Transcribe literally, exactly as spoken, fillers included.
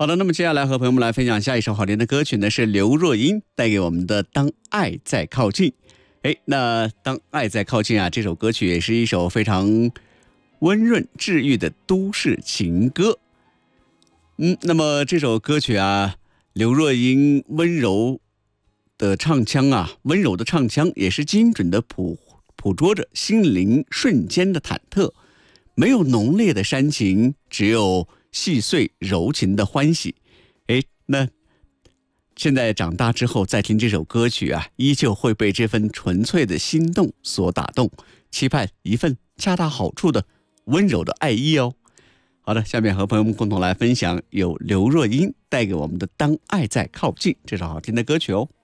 好的，那么接下来和朋友们来分享下一首好听的歌曲呢，是刘若英带给我们的《当爱在靠近》。哎，那《当爱在靠近》啊，这首歌曲也是一首非常温润治愈的都市情歌。嗯，那么这首歌曲啊，刘若英温柔的唱腔啊，温柔的唱腔也是精准的捕捕捉着心灵瞬间的忐忑，没有浓烈的煽情，只有细碎柔情的欢喜。诶，那现在长大之后再听这首歌曲啊，依旧会被这份纯粹的心动所打动，期盼一份恰到好处的温柔的爱意哦。好的，下面和朋友们共同来分享由刘若英带给我们的《当爱在靠近》这首好听的歌曲哦。